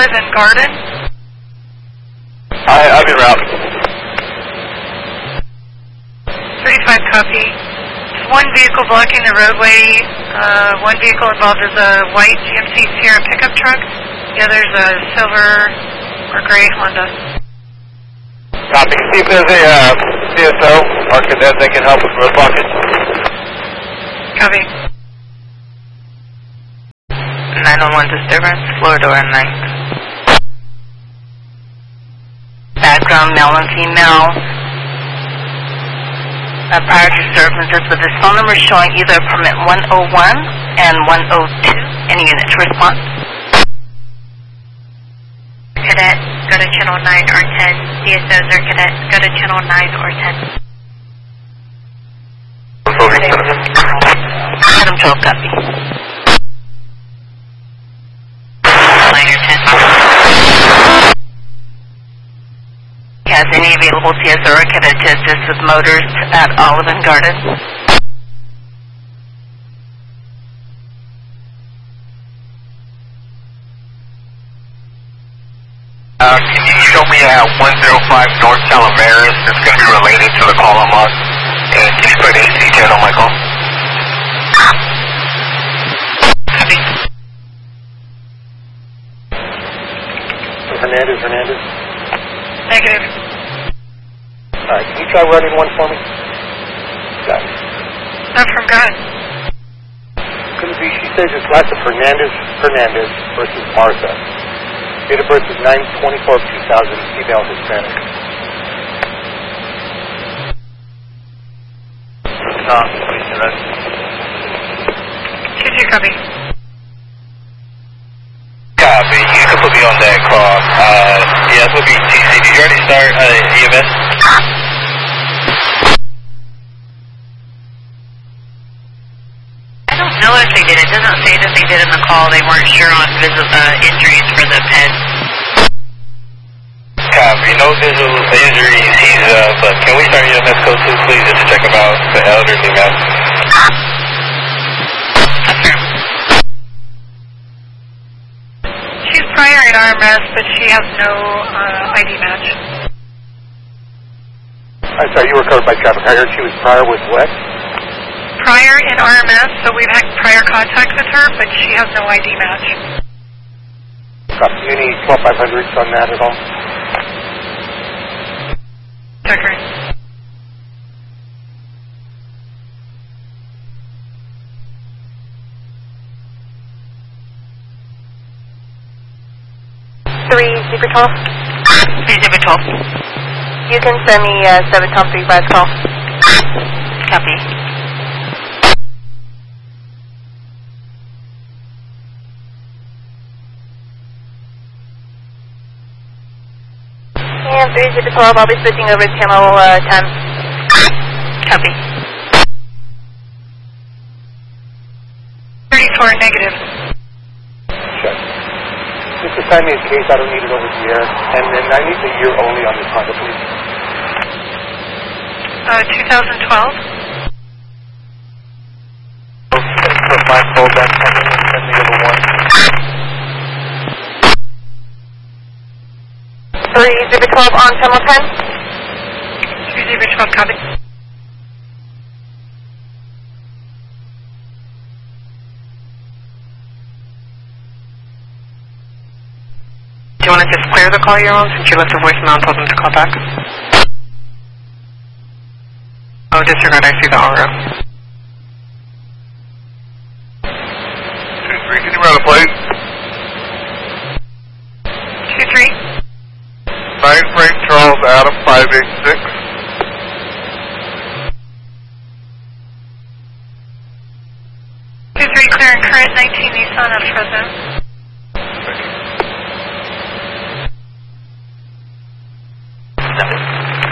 Olive and Garden. I'll be route. 35 copy. There's one vehicle blocking the roadway. One vehicle involved is a white GMC Sierra pickup truck. The other is a silver or gray Honda. Copy. See if there's a CSO or cadet that can help with road blockage. Copy. 911 disturbance, floor door 9. Background male and female. Prior disturbances with this phone number showing either permit 101 and 102. Any unit to respond? Cadet, go to channel 9 or 10. CSOs or cadet, go to channel 9 or 10. Adam 12, copy. 9 or 10. Has any available CSO or cadet to assist with motors at Olive and Garden? Can you show me at 105 North Calamares? It's going to be related to the call I'm on. And can you put AC10 on my call? Copy. Hernandez? Negative. Alright, can you try running one for me? Got it. Not from God. Couldn't be, she says it's lots of Hernandez versus Martha. Date of birth is 9/24/2000, female Hispanic. Could you copy? Copy. You can put me on that call. Yeah, this will be TC. Did you already start EMS? I don't know if they did. It doesn't say that they did in the call. They weren't sure on injuries for the pet. Copy. No visual injuries. But can we start EMS code 2, please, just to check about the elderly man? She's prior in RMS, but she has no ID match. I'm sorry, you were covered by traffic. I heard she was prior with what? Prior in RMS, so we've had prior contact with her, but she has no ID match. Copy. Any 12500s on that at all? Checker. Zebra 12. 3 Zebra 12. You can send me 7 Tom 35 call. Copy. And 3 Zebra 12, I'll be switching over to channel 10. Copy. 34 negative. Check. Just assign me a case, I don't need it over the air. And then I need the year only on this Honda, please. 2012. Put my phone back and send the other one. 3 Zebra 12 on channel 10. 3 Zebra 12, copy. Do you want to just clear the call you're on since you left a voicemail and told them to call back? Oh, disregard, I see the aura. 2-3, can you run a plate? 2-3. 9 Frank Charles Adam 586. 2-3 clear and current 19 Nissan out of Fresno.